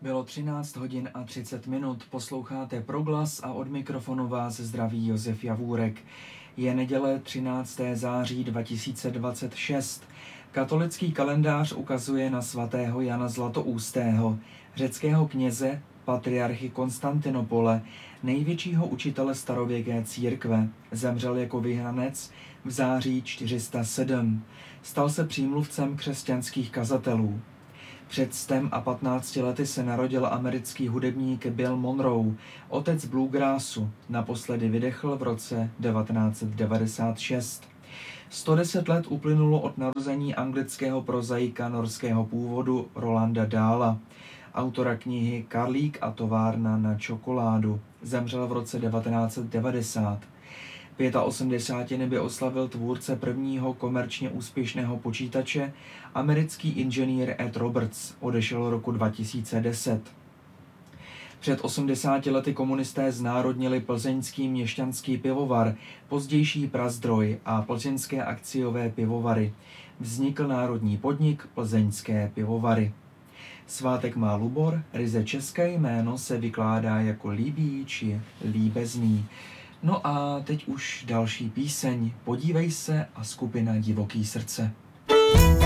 Bylo 13 hodin a 30 minut, posloucháte Proglas a od mikrofonu vás zdraví Josef Javůrek. Je neděle 13. září 2026. Katolický kalendář ukazuje na svatého Jana Zlatoustého, řeckého kněze, patriarchy Konstantinopole, největšího učitele starověké církve. Zemřel jako vyhnanec v září 407. Stal se přímluvcem křesťanských kazatelů. Před 115 lety se narodil americký hudebník Bill Monroe, otec bluegrassu. Naposledy vydechl v roce 1996. 110 let uplynulo od narození anglického prozaika norského původu Rolanda Dahla, autora knihy Karlík a továrna na čokoládu. Zemřel v roce 1990. 85 by oslavil tvůrce prvního komerčně úspěšného počítače, americký inženýr Ed Roberts, odešel roku 2010. Před 80 lety komunisté znárodnili plzeňský měšťanský pivovar, pozdější Prazdroj a plzeňské akciové pivovary. Vznikl národní podnik Plzeňské pivovary. Svátek má Lubor, ryze české jméno se vykládá jako líbí či líbezný. No a teď už další píseň. Podívej se a skupina Divoký srdce.